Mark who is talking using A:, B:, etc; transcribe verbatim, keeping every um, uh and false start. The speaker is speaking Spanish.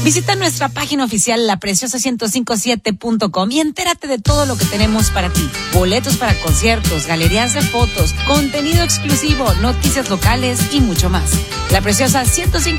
A: Visita nuestra página oficial la preciosa ciento cincuenta y siete punto com y entérate de todo lo que tenemos para ti. Boletos para conciertos, galerías de fotos, contenido exclusivo, noticias locales y mucho más. La preciosa ciento cincuenta